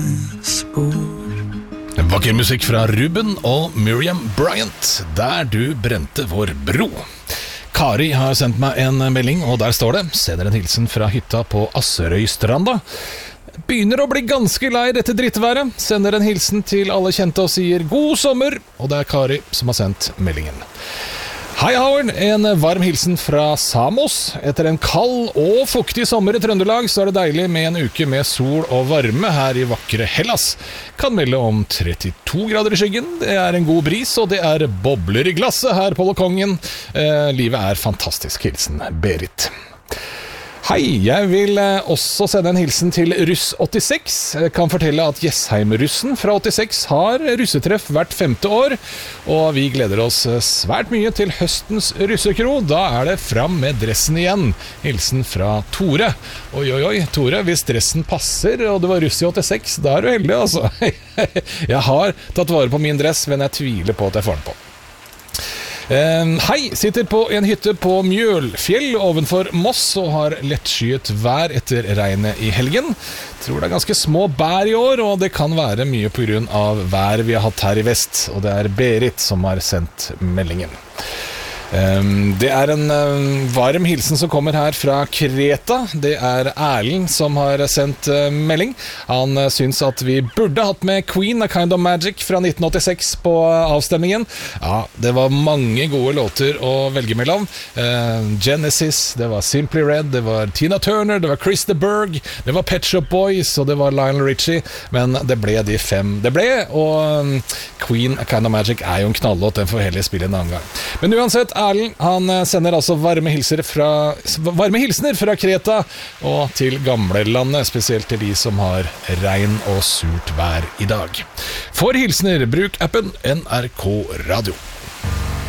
Vakker musikk fra Ruben og Miriam Bryant, Der du brente vår bro. Kari har sendt meg en melding, og der står det: sender en hilsen fra hytta på Asserøystranda. Begynner å bli ganske lei dette drittværet. Sender en hilsen til alle kjente og sier god sommer. Og det er Kari som har sendt meldingen. Hei Howard, en varm hilsen fra Samos. Etter en kald og fuktig sommer i Trøndelag så er det deilig med en uke med sol og varme her i vakre Hellas. Kan melde om 32 grader i skyggen, det er en god bris og det er bobler i glasset her på balkongen. Livet er fantastisk, hilsen Berit. Hei, jeg vil også sende en hilsen til Russ 86. Jeg kan fortelle at Jessheim-russen fra 86 har russetreff hvert 5. år, og vi gleder oss svært mye til høstens russekro. Da er det fram med dressen igjen. Hilsen fra Tore. Oi, Tore, hvis dressen passer, og det var russ i 86, da er du heldig, altså. Jeg har tatt vare på min dress, men jeg tviler på at jeg får den på. Hei, sitter på en hytte på Mjølfjell ovenfor Moss og har lettskyet vær etter regnet i helgen. Tror det er ganske små bær i år, og det kan være mye på grunn av været vi har hatt her i vest, og det er Berit som har sendt meldingen. Det er en varm hilsen som kommer her fra Kreta. Det er Erlend som har sendt melding. Han syns at vi burde hatt med Queen, A Kind of Magic fra 1986 på avstemningen. Ja, det var mange gode låter å velge mellom. Genesis, det var Simply Red, det var Tina Turner, det var Chris de Burgh, det var Pet Shop Boys, og det var Lionel Richie. Men det ble de 5 det ble, og Queen, A Kind of Magic er jo en knallåt. Den får heller spille en annen gang. Men uansett, Erlend, han sender altså varme hilsener fra Kreta og til gamlelandet, spesielt til de som har regn og surt vær i dag. For hilsener, bruk appen NRK Radio.